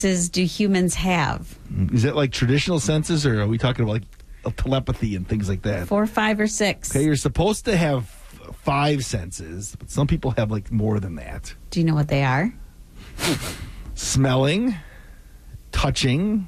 do humans have? Is it like traditional senses, or are we talking about like telepathy and things like that? 4, 5, or 6. Okay, you're supposed to have 5 senses, but some people have like more than that. Do you know what they are? Smelling, touching,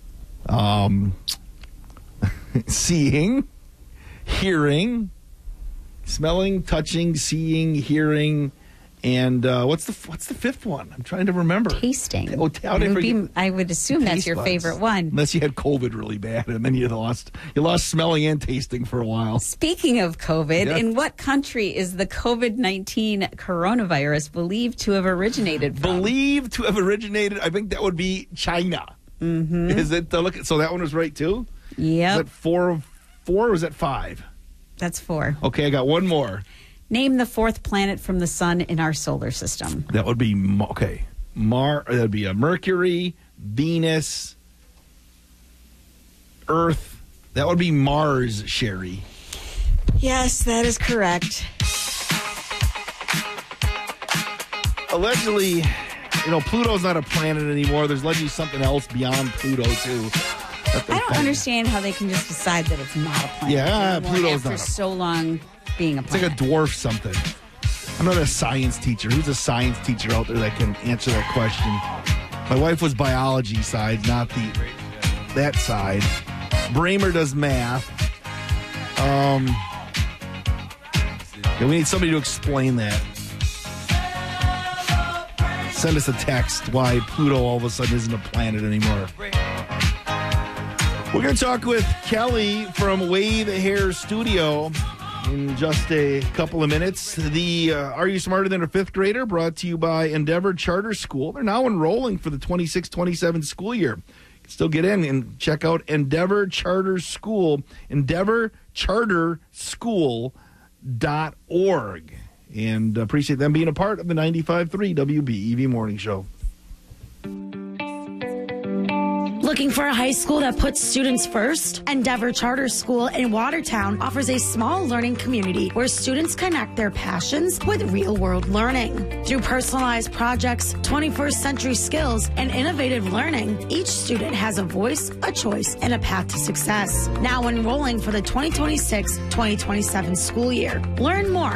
seeing, hearing. Smelling, touching, seeing, hearing, and what's the fifth one? I'm trying to remember. Tasting. I would assume that's your favorite one. Unless you had COVID really bad, and then you lost smelling and tasting for a while. Speaking of COVID, in what country is the COVID-19 coronavirus believed to have originated from? Believed to have originated, I think that would be China. Mm-hmm. Is it? So that one was right too? Yep. Is that 4 or was that 5? That's 4. Okay, I got one more. Name the 4th planet from the sun in our solar system. That would be, okay, that would be a Mercury, Venus, Earth. That would be Mars, Sherry. Yes, that is correct. Allegedly, Pluto's not a planet anymore. There's allegedly something else beyond Pluto, too. I don't understand how they can just decide that it's not a planet. Yeah, Pluto's not. After so long being a planet. It's like a dwarf something. I'm not a science teacher. Who's a science teacher out there that can answer that question? My wife was biology side, not that side. Bramer does math. We need somebody to explain that. Send us a text why Pluto all of a sudden isn't a planet anymore. We're going to talk with Kelly from Wave Hair Studio in just a couple of minutes. The Are You Smarter Than a Fifth Grader brought to you by Endeavor Charter School. They're now enrolling for the 26-27 school year. You can still get in and check out Endeavor Charter School, EndeavorCharterSchool.org. And appreciate them being a part of the 95.3 WBEV Morning Show. Looking for a high school that puts students first? Endeavor Charter School in Watertown offers a small learning community where students connect their passions with real-world learning. Through personalized projects, 21st century skills, and innovative learning, each student has a voice, a choice, and a path to success. Now enrolling for the 2026-2027 school year. Learn more